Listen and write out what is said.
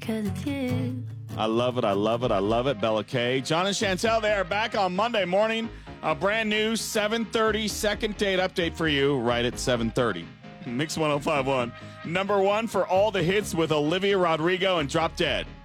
'cause it's you. I love it. I love it. I love it. Bella K. John and Chantel, they are back on Monday morning. A brand new 7:30 second date update for you right at 7:30. Mix 105.1. Number one for all the hits with Olivia Rodrigo and Drop Dead.